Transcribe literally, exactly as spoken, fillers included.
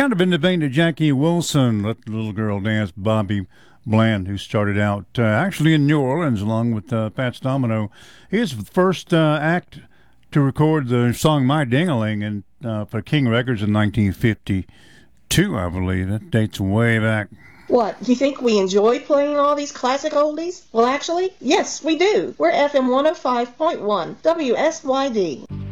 kind of in the vein of Jackie Wilson, Let the Little Girl Dance, Bobby Bland, who started out uh, actually in New Orleans along with uh, Fats Domino. He is the first uh, act to record the song My Ding-a-Ling and, uh, for King Records in nineteen fifty-two, I believe. That dates way back. What, you think we enjoy playing all these classic oldies? Well, actually, yes, we do. We're F M one oh five point one, W S Y D.